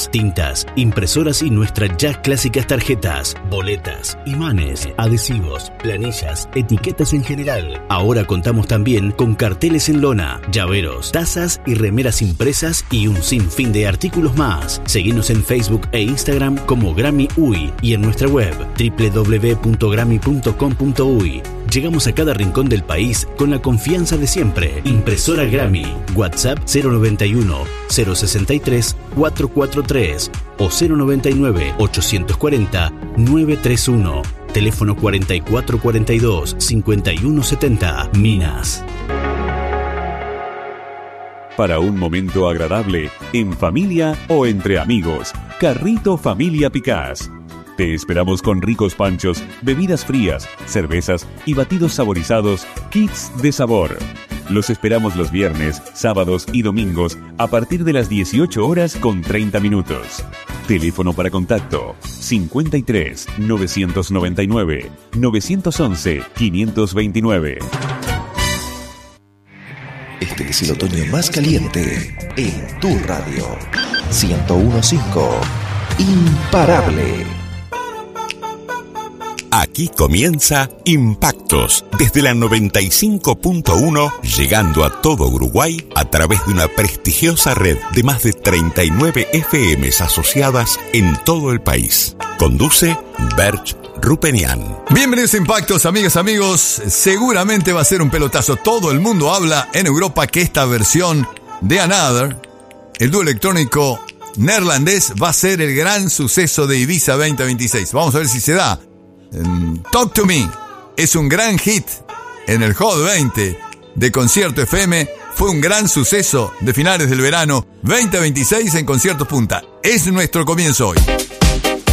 lápices, tintas, impresoras y nuestras ya clásicas tarjetas, boletas, imanes, adhesivos, planillas, etiquetas en general. Ahora contamos también con carteles en lona, llaveros, tazas y remeras impresas y un sinfín de artículos más. Seguinos en Facebook e Instagram como Grammy UI y en nuestra web www.grammy.com.uy. Llegamos a cada rincón del país con la confianza de siempre. Impresora Grammy. WhatsApp 091 063 443 o 099 840 931. Teléfono 4442 5170. Minas. Para un momento agradable, en familia o entre amigos, Carrito Familia Picás. Te esperamos con ricos panchos, bebidas frías, cervezas y batidos saborizados, kits de sabor. Los esperamos los viernes, sábados y domingos a partir de las 18 horas con 30 minutos. Teléfono para contacto 53 999 911 529. Este es el otoño más caliente en tu radio. 101.5 Imparable. Aquí comienza Impactos, desde la 95.1, llegando a todo Uruguay a través de una prestigiosa red de más de 39 FMs asociadas en todo el país. Conduce Berch Rupenian. Bienvenidos a Impactos, amigas, amigos. Seguramente va a ser un pelotazo. Todo el mundo habla en Europa que esta versión de Another, el dúo electrónico neerlandés, va a ser el gran suceso de Ibiza 2026. Vamos a ver si se da. Talk to Me es un gran hit en el Hot 20 de Concierto FM. Fue un gran suceso de finales del verano 2026 en Conciertos Punta. Es nuestro comienzo hoy.